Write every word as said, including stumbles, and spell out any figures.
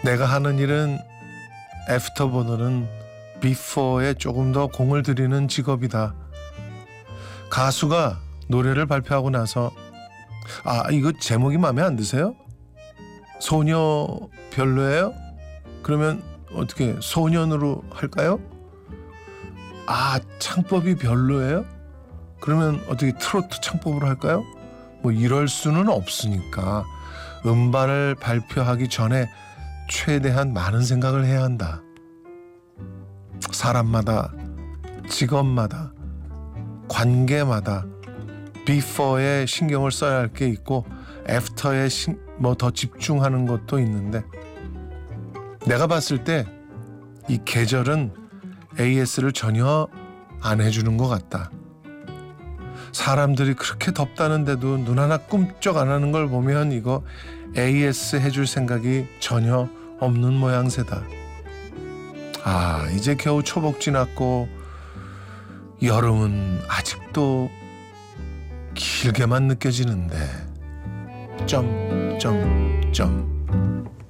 내가 하는 일은 애프터보다는 비포에 조금 더 공을 들이는 직업이다. 가수가 노래를 발표하고 나서 아 이거 제목이 마음에 안 드세요? 소녀 별로예요? 그러면 어떻게 소년으로 할까요? 아 창법이 별로예요? 그러면 어떻게 트로트 창법으로 할까요? 뭐 이럴 수는 없으니까 음반을 발표하기 전에 최대한 많은 생각을 해야 한다. 사람마다, 직업마다, 관계마다 비포에 신경을 써야 할 게 있고 애프터에 뭐 더 집중하는 것도 있는데 내가 봤을 때 이 계절은 에이에스를 전혀 안 해주는 것 같다. 사람들이 그렇게 덥다는데도 눈 하나 꿈쩍 안 하는 걸 보면 이거 에이에스 해줄 생각이 전혀 없는 모양새다. 아 이제 겨우 초복 지났고 여름은 아직도 길게만 느껴지는데 점점점